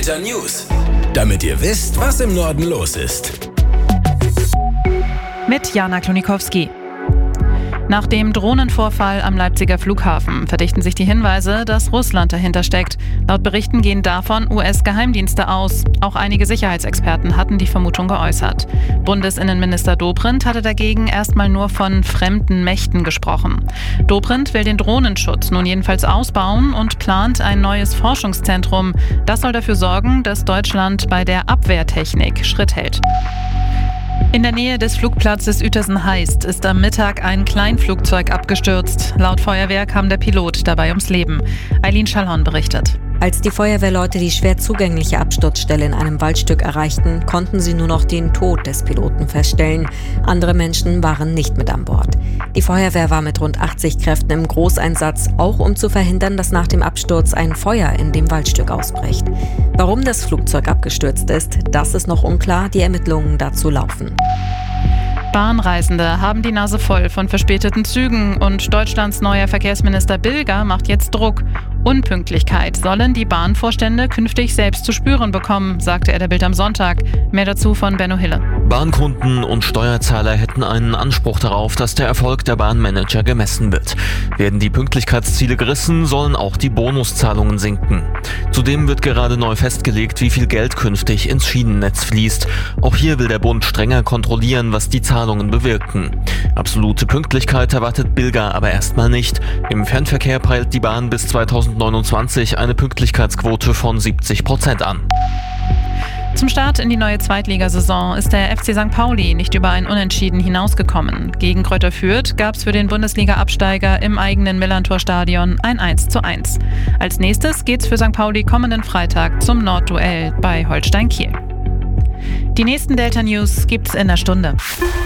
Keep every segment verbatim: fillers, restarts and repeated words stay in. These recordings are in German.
Delta News, damit ihr wisst, was im Norden los ist. Mit Jana Klonikowski. Nach dem Drohnenvorfall am Leipziger Flughafen verdichten sich die Hinweise, dass Russland dahinter steckt. Laut Berichten gehen davon U S-Geheimdienste aus. Auch einige Sicherheitsexperten hatten die Vermutung geäußert. Bundesinnenminister Dobrindt hatte dagegen erstmal nur von fremden Mächten gesprochen. Dobrindt will den Drohnenschutz nun jedenfalls ausbauen und plant ein neues Forschungszentrum. Das soll dafür sorgen, dass Deutschland bei der Abwehrtechnik Schritt hält. In der Nähe des Flugplatzes Uetersen-Heist ist am Mittag ein Kleinflugzeug abgestürzt. Laut Feuerwehr kam der Pilot dabei ums Leben. Eileen Schallhorn berichtet. Als die Feuerwehrleute die schwer zugängliche Absturzstelle in einem Waldstück erreichten, konnten sie nur noch den Tod des Piloten feststellen. Andere Menschen waren nicht mit an Bord. Die Feuerwehr war mit rund achtzig Kräften im Großeinsatz, auch um zu verhindern, dass nach dem Absturz ein Feuer in dem Waldstück ausbricht. Warum das Flugzeug abgestürzt ist, das ist noch unklar. Die Ermittlungen dazu laufen. Bahnreisende haben die Nase voll von verspäteten Zügen und Deutschlands neuer Verkehrsminister Bilger macht jetzt Druck. Unpünktlichkeit sollen die Bahnvorstände künftig selbst zu spüren bekommen, sagte er der Bild am Sonntag. Mehr dazu von Benno Hille. Bahnkunden und Steuerzahler hätten einen Anspruch darauf, dass der Erfolg der Bahnmanager gemessen wird. Werden die Pünktlichkeitsziele gerissen, sollen auch die Bonuszahlungen sinken. Zudem wird gerade neu festgelegt, wie viel Geld künftig ins Schienennetz fließt. Auch hier will der Bund strenger kontrollieren, was die Zahlungen bewirken. Absolute Pünktlichkeit erwartet Bilger aber erstmal nicht. Im Fernverkehr peilt die Bahn bis zweitausendneunundzwanzig eine Pünktlichkeitsquote von siebzig Prozent an. Zum Start in die neue Zweitligasaison ist der F C Sankt Pauli nicht über ein Unentschieden hinausgekommen. Gegen Greuther Fürth gab es für den Bundesliga-Absteiger im eigenen Millerntor-Stadion ein eins zu eins. Als nächstes geht's für Sankt Pauli kommenden Freitag zum Nordduell bei Holstein Kiel. Die nächsten Delta News gibt's in der Stunde.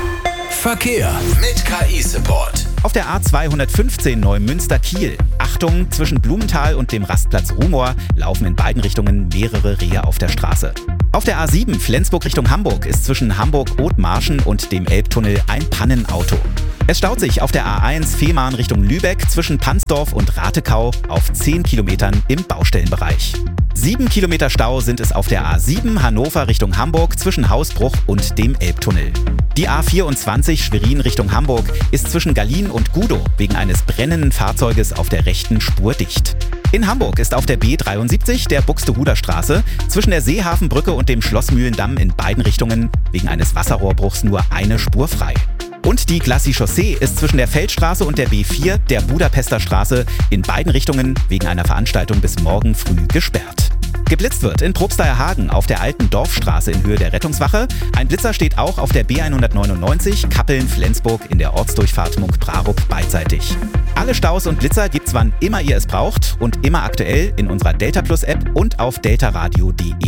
Verkehr mit K I-Support. Auf der A zweihundertfünfzehn Neumünster-Kiel. Achtung, zwischen Blumenthal und dem Rastplatz Rumohr laufen in beiden Richtungen mehrere Rehe auf der Straße. Auf der A sieben Flensburg Richtung Hamburg ist zwischen Hamburg-Othmarschen und dem Elbtunnel ein Pannenauto. Es staut sich auf der A eins Fehmarn Richtung Lübeck zwischen Pansdorf und Ratekau auf zehn Kilometern im Baustellenbereich. Sieben Kilometer Stau sind es auf der A sieben Hannover Richtung Hamburg zwischen Hausbruch und dem Elbtunnel. Die A vierundzwanzig Schwerin Richtung Hamburg ist zwischen Gallien und Gudow wegen eines brennenden Fahrzeuges auf der rechten Spur dicht. In Hamburg ist auf der B dreiundsiebzig der Buxtehuder Straße zwischen der Seehafenbrücke und dem Schlossmühlendamm in beiden Richtungen wegen eines Wasserrohrbruchs nur eine Spur frei. Und die Glacis Chaussee ist zwischen der Feldstraße und der B vier der Budapester Straße in beiden Richtungen wegen einer Veranstaltung bis morgen früh gesperrt. Geblitzt wird in Probsteierhagen auf der alten Dorfstraße in Höhe der Rettungswache. Ein Blitzer steht auch auf der B hundertneunundneunzig Kappeln-Flensburg in der Ortsdurchfahrt Munkbrarup beidseitig. Alle Staus und Blitzer gibt's wann immer ihr es braucht und immer aktuell in unserer Delta Plus App und auf deltaradio punkt de.